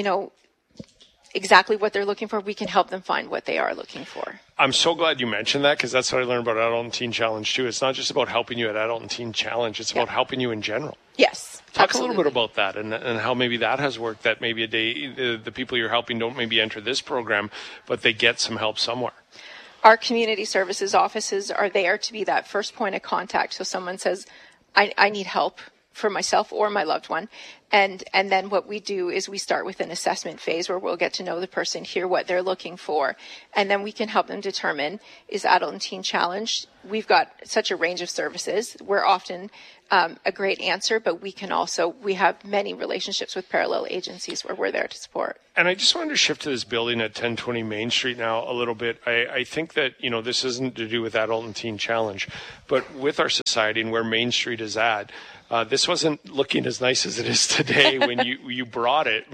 exactly what they're looking for, we can help them find what they are looking for. I'm so glad you mentioned that, because that's what I learned about Adult and Teen Challenge too. It's not just about helping you at Adult and Teen Challenge. It's about helping you in general. Yes. Talk absolutely. a little bit about that and how maybe that has worked, that maybe the people you're helping don't maybe enter this program, but they get some help somewhere. Our community services offices are there to be that first point of contact. So someone says, I need help for myself or my loved one. And then what we do is we start with an assessment phase where we'll get to know the person, hear what they're looking for, and then we can help them determine, is Adult and Teen Challenge? We've got such a range of services. We're often a great answer, but we have many relationships with parallel agencies where we're there to support. And I just wanted to shift to this building at 1020 Main Street now a little bit. I think that, this isn't to do with Adult and Teen Challenge, but with our society and where Main Street is at, this wasn't looking as nice as it is today when you bought it.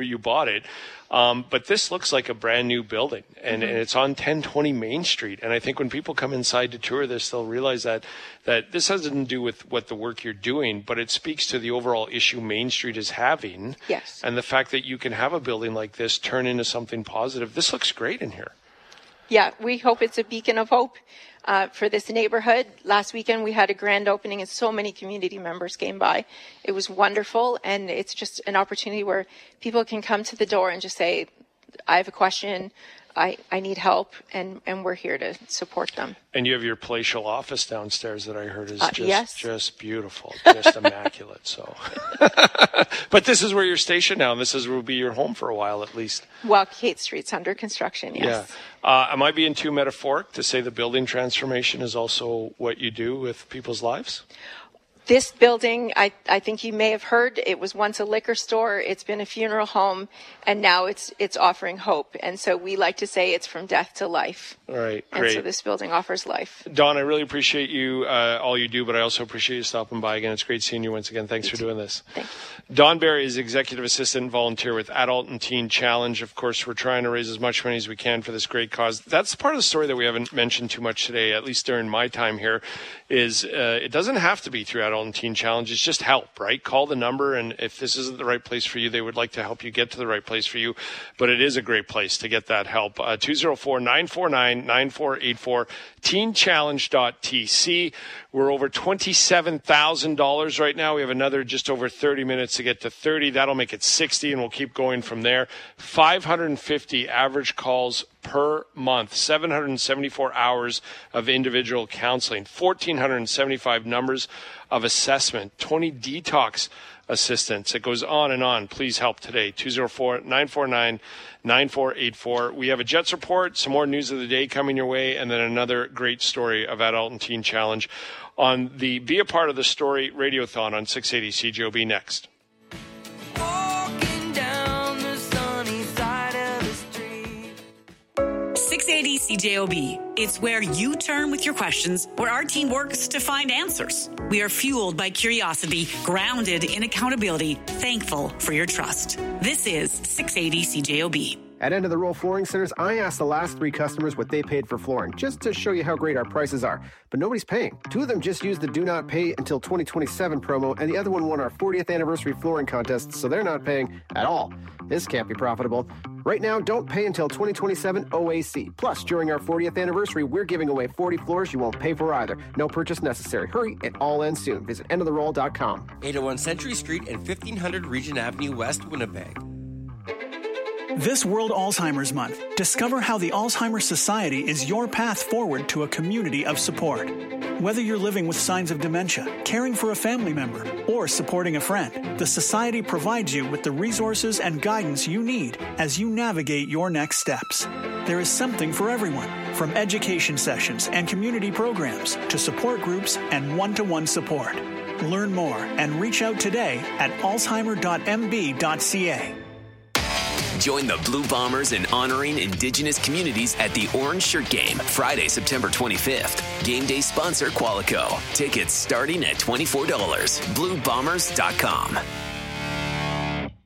But this looks like a brand new building, and it's on 1020 Main Street. And I think when people come inside to tour this, they'll realize that this has nothing to do with what the work you're doing, but it speaks to the overall issue Main Street is having. Yes. And the fact that you can have a building like this turn into something positive. This looks great in here. Yeah, we hope it's a beacon of hope for this neighborhood. Last weekend we had a grand opening and so many community members came by. It was wonderful, and it's just an opportunity where people can come to the door and just say, I have a question, I need help, and we're here to support them. And you have your palatial office downstairs that I heard is just beautiful, just immaculate. So, but this is where you're stationed now, and this will be your home for a while at least. Well, Kate Street's under construction, yes. Yeah. Am I being too metaphoric to say the building transformation is also what you do with people's lives? This building, I think you may have heard, it was once a liquor store. It's been a funeral home, and now it's offering hope. And so we like to say it's from death to life. All right, and great. So this building offers life. Dawn, I really appreciate you, all you do, but I also appreciate you stopping by again. It's great seeing you once again. Thanks for doing this. Thanks. Dawn Barry is Executive Assistant Volunteer with Adult and Teen Challenge. Of course, we're trying to raise as much money as we can for this great cause. That's part of the story that we haven't mentioned too much today, at least during my time here, is it doesn't have to be through Adult and Teen Challenge. It's just help, right? Call the number, and if this isn't the right place for you, they would like to help you get to the right place for you. But it is a great place to get that help. 204-949-9484, teenchallenge.tc. We're over $27,000 right now. We have another just over 30 minutes to get to 30. That'll make it 60, and we'll keep going from there. 550 average calls per month, 774 hours of individual counseling, 1,475 numbers of assessment, 20 detox assistants. It goes on and on. Please help today. 204-949-9484. We have a Jets report, some more news of the day coming your way, and then another great story of Adult and Teen Challenge on the Be a Part of the Story Radiothon on 680 CJOB next. 680 CJOB. It's where you turn with your questions, where our team works to find answers. We are fueled by curiosity, grounded in accountability, thankful for your trust. This is 680 CJOB. At End of the Roll Flooring Centers, I asked the last 3 customers what they paid for flooring, just to show you how great our prices are. But nobody's paying. 2 of them just used the Do Not Pay Until 2027 promo, and the other one won our 40th anniversary flooring contest, so they're not paying at all. This can't be profitable. Right now, don't pay until 2027 OAC. Plus, during our 40th anniversary, we're giving away 40 floors you won't pay for either. No purchase necessary. Hurry, it all ends soon. Visit endoftheroll.com. 801 Century Street and 1500 Regent Avenue West, Winnipeg. This World Alzheimer's Month, discover how the Alzheimer's Society is your path forward to a community of support. Whether you're living with signs of dementia, caring for a family member, or supporting a friend, the Society provides you with the resources and guidance you need as you navigate your next steps. There is something for everyone, from education sessions and community programs to support groups and one-to-one support. Learn more and reach out today at alzheimer.mb.ca. Join the Blue Bombers in honoring Indigenous communities at the Orange Shirt Game, Friday, September 25th. Game day sponsor Qualico. Tickets starting at $24. BlueBombers.com.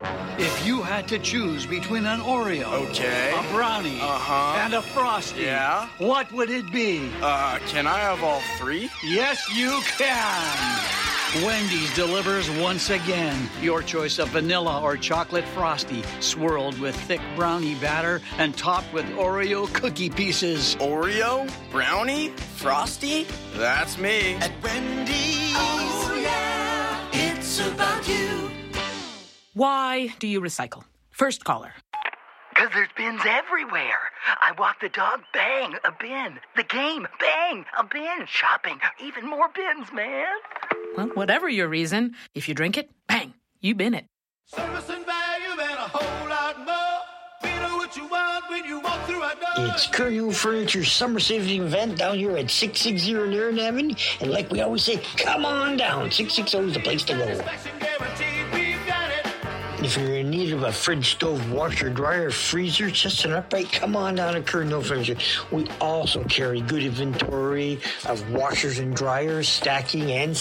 If you had to choose between an Oreo, a brownie, and a Frosty, what would it be? Can I have all three? Yes, you can. Wendy's delivers once again. Your choice of vanilla or chocolate Frosty, swirled with thick brownie batter and topped with Oreo cookie pieces. Oreo? Brownie? Frosty? That's me. At Wendy's, oh yeah, it's about you. Why do you recycle? First caller. Because there's bins everywhere. I walk the dog, bang, a bin. The game, bang, a bin. Shopping, even more bins, man. Well, whatever your reason, if you drink it, bang, you bin it. Service and value and a whole lot more. We know what you want when you walk through our door. It's Curlew Furniture's summer saving event down here at 660 Nairn Avenue. And like we always say, come on down. 660 is the place to go. If you're in need of a fridge, stove, washer, dryer, freezer, just an upright, come on down to Curlew Furniture. We also carry good inventory of washers and dryers, stacking and